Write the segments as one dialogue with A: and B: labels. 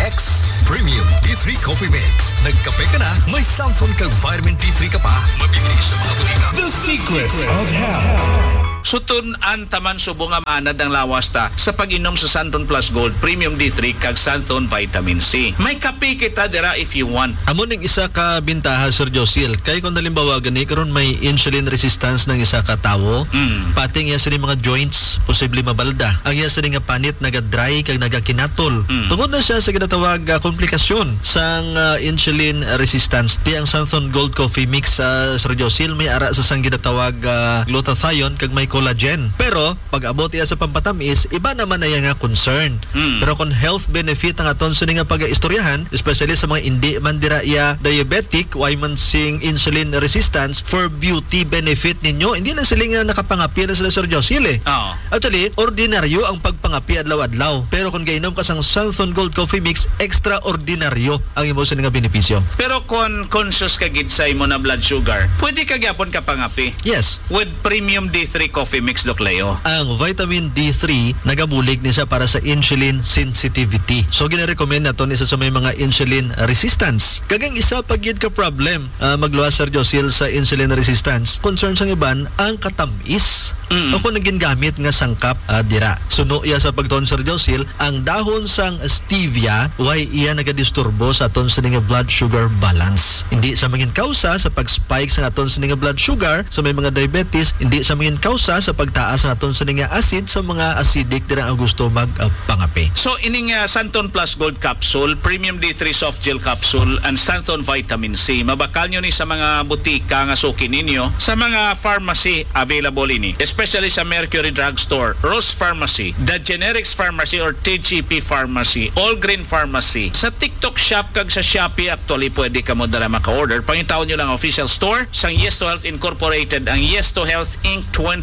A: Mix. Premium D3 Coffee Mix. Nagkape ka na, may Samsung kag vitamin D3 ka pa. Mabibili sa mga butika.
B: The Secrets of Health.
C: Sutun-an taman subo nga maanad ang lawas ta sa pag-inom sa Santon Plus Gold Premium D3 kag Santon Vitamin C. May kape kita dira if you want.
D: Amo ning isa ka bintaha Sir Josil kay kung halimbawa gani karon may insulin resistance ng isa ka tawo, pating iya sa mga joints posible mabalda. Ang iya sa nga panit naga-dry kag nagakinatol. Tungod na siya sa ginatawag komplikasyon sang insulin resistance. Di ang Santon Gold Coffee Mix Sir Josil may ara sa sang ginatawag glutathione kag may collagen. Pero pag abot iya sa pampatamis, iba naman na nga concern. Pero kung health benefit ang aton sa nga pag-istoryahan, especially sa mga hindi man dira iya diabetic, why man sing insulin resistance for beauty benefit ninyo, hindi lang sila nga nakapangapi na sila Sir Josil eh. Actually, ordinaryo ang pagpangapi adlaw-adlaw. Pero kung gainom ka sang Santon Gold Coffee Mix, extraordinaryo ang imo sa nga benepisyo.
C: Pero kung conscious ka gid sa imo na blood sugar, pwede ka gyapon ka pangapi.
D: Yes.
C: With Premium D3 Coffee Mix, Doc Leo.
D: Ang vitamin D3 nagabulig ni siya para sa insulin sensitivity. So gina-recommend nato isa sa may mga insulin resistance. Kagang isa pag yun ka problem magluwas Sir Josil sa insulin resistance, concern sa iban ang katamis. O kung naging gamit nga sangkap dira. Suno iya sa pagton Sir Josil, ang dahon sang stevia why iya nagadisturbo sa aton sa nga blood sugar balance. Hindi sa maging kausa sa pag-spike sa aton sa nga blood sugar sa may mga diabetes, hindi sa maging kausa sa pagtaas ng aton sa nga acid sa mga acidic dira ang gusto magpangapi.
C: So ining Santon Plus Gold Capsule, Premium D3 Soft Gel Capsule, and Santon Vitamin C, mabakal nyo ni sa mga butika nga suki ninyo, sa mga pharmacy available ini, especially sa Mercury Drugstore, Rose Pharmacy, The Generics Pharmacy or TGP Pharmacy, All Green Pharmacy. Sa TikTok Shop kag sa Shopee actually pwede ka mo dala maka-order. Pangitawon nyo lang official store sang Yes to Health Incorporated, ang Yes to Health Inc.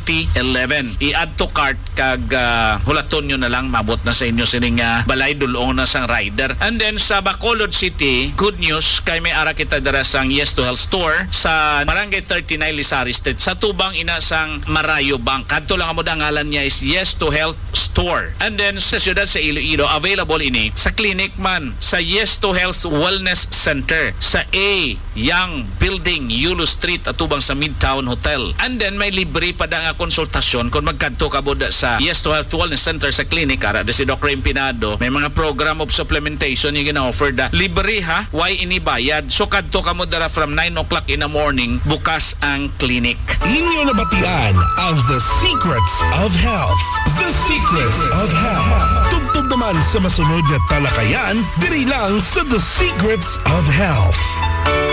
C: 2011. I-add to cart kag hulaton nyo na lang, mabot na sa inyo sining balay dulong na sang rider. And then sa Bacolod City, good news kay may ara kita dara sang Yes to Health store sa Barangay 39 Lisari Street sa tubang ina sang Marayo Bank. Kadto lang amo dangalan niya is Yes to Health store. And then sa siyudad sa Iloilo, available ini sa clinic man sa Yes to Health Wellness Center sa A Young Building, Yulo Street atubang sa Midtown Hotel. And then may libre pa da nga konsultasyon kung magkadto ka boda sa Yes to Health Wellness Center sa clinic ara de si Doc Ray Pinado. May mga program of supplementation yung gina-offer da. Libre ha, why inibayad? So kadto ka mo dara from 9 o'clock in the morning, bukas ang clinic.
B: Inyo nabatian ang The Secrets of Health. The Secrets of Health. Tugtog naman sa masunod na talakayan, diri lang sa The Secrets of Health.